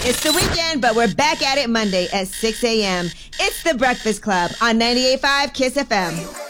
It's the weekend, but we're back at it Monday at 6 a.m. It's The Breakfast Club on 98.5 KISS FM.